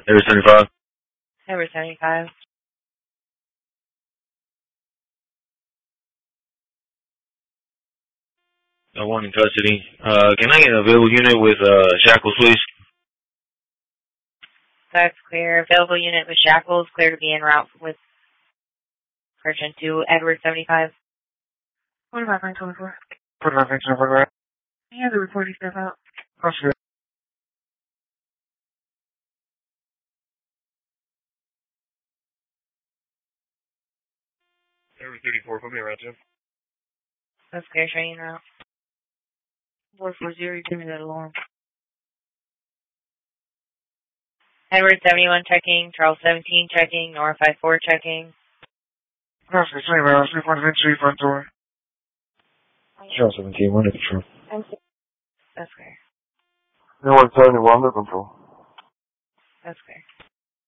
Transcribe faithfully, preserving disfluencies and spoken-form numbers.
Edward seventy-five. Edward seventy-five. I want in custody. Uh, can I get an available unit with, uh, shackles, please? That's clear. Available unit with shackles, clear to be en route with person to Edward seventy-five. forty-five nine twenty-four. forty-five nine twenty-four. He has a reporting step out. Cross it. Edward thirty-four, put me around, Jim. That's clear, showing en route. four four zero, give me that alarm. Edward seventy-one checking, Charles seventeen checking, Nora five four checking. Cross it, twenty miles, three point three front door. Charles seventeen, one to control. That's clear. one seventy-one to control. That's clear.